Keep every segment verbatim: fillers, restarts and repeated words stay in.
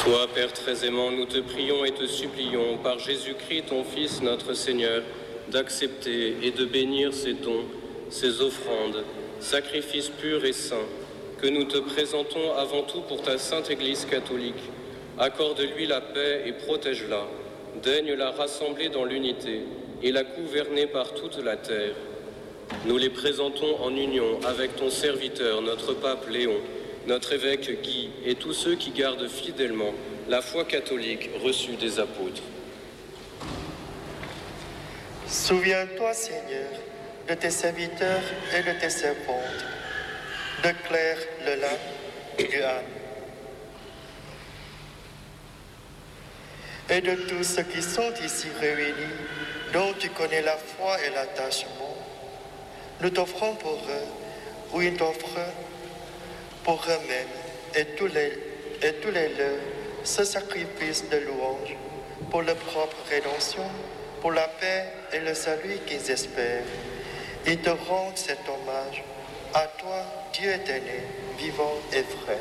Toi, Père très aimant, nous te prions et te supplions, par Jésus-Christ, ton Fils, notre Seigneur, d'accepter et de bénir ces dons, ces offrandes, sacrifices purs et saints, que nous te présentons avant tout pour ta sainte Église catholique. Accorde-lui la paix et protège-la. Daigne la rassembler dans l'unité et la gouverner par toute la terre. Nous les présentons en union avec ton serviteur, notre pape Léon, notre évêque Guy et tous ceux qui gardent fidèlement la foi catholique reçue des apôtres. Souviens-toi, Seigneur, de tes serviteurs et de tes servantes, de Claire, Leland et de Anne, et de tous ceux qui sont ici réunis, dont tu connais la foi et l'attachement. Nous t'offrons pour eux, ou ils t'offrent pour eux-mêmes et tous les, et tous les leurs, ce sacrifice de louange, pour leur propre rédemption, pour la paix et le salut qu'ils espèrent. Ils te rendent cet hommage, à toi, Dieu éternel, vivant et vrai.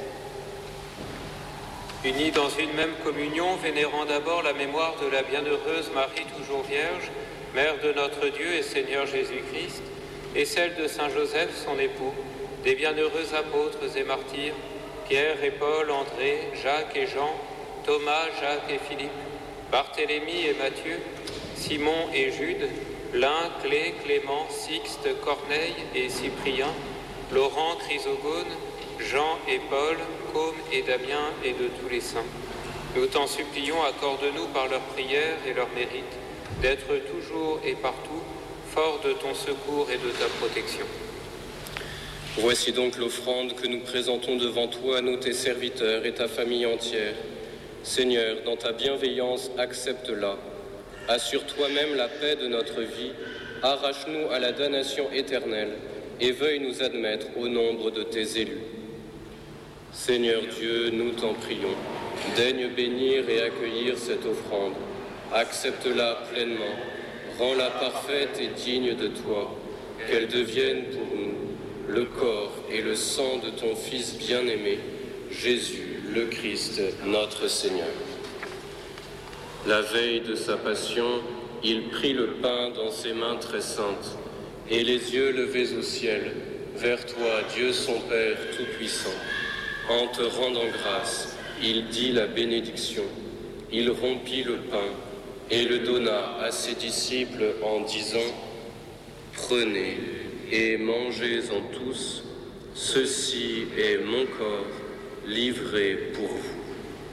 Unis dans une même communion, vénérant d'abord la mémoire de la bienheureuse Marie toujours Vierge, Mère de notre Dieu et Seigneur Jésus-Christ, et celle de Saint Joseph, son époux, des bienheureux apôtres et martyrs, Pierre et Paul, André, Jacques et Jean, Thomas, Jacques et Philippe, Barthélemy et Matthieu, Simon et Jude, Lin, Clé, Clément, Sixte, Corneille et Cyprien, Laurent, Chrysogone, Jean et Paul, Côme et Damien et de tous les saints. Nous t'en supplions, accorde-nous par leurs prières et leurs mérites d'être toujours et partout forts de ton secours et de ta protection. Voici donc l'offrande que nous présentons devant toi, nous tes serviteurs et ta famille entière. Seigneur, dans ta bienveillance, accepte-la. Assure toi-même la paix de notre vie, arrache-nous à la damnation éternelle et veuille nous admettre au nombre de tes élus. Seigneur Dieu, nous t'en prions, daigne bénir et accueillir cette offrande. Accepte-la pleinement, rends-la parfaite et digne de toi, qu'elle devienne pour nous le corps et le sang de ton Fils bien-aimé, Jésus, le Christ, notre Seigneur. La veille de sa passion, il prit le pain dans ses mains très saintes, et les yeux levés au ciel, vers toi, Dieu son Père Tout-Puissant. En te rendant grâce, il dit la bénédiction. Il rompit le pain et le donna à ses disciples en disant « Prenez et mangez-en tous, ceci est mon corps livré pour vous. »